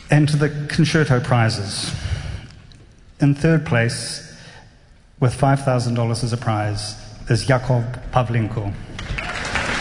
Enter the concerto prizes. In third place, with $5,000 as a prize, is Yakov Pavlenko.